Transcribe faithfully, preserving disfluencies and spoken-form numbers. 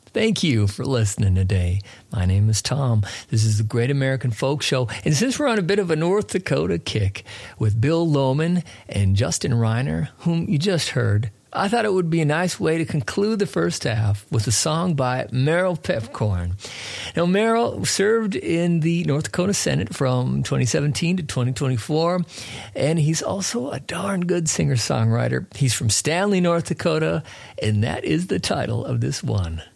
Thank you for listening today. My name is Tom. This is the Great American Folk Show. And since we're on a bit of a North Dakota kick with Bill Lohman and Justin Reiner, whom you just heard, I thought it would be a nice way to conclude the first half with a song by Merrill Pepcorn. Now, Merrill served in the North Dakota Senate from twenty seventeen to twenty twenty-four, and he's also a darn good singer-songwriter. He's from Stanley, North Dakota, and that is the title of this one.